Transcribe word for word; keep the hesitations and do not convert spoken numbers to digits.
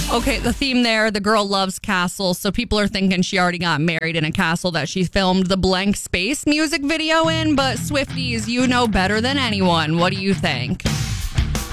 Okay, the theme there, the girl loves castles, so people are thinking she already got married in a castle that she filmed the Blank Space music video in, but Swifties, you know better than anyone. What do you think?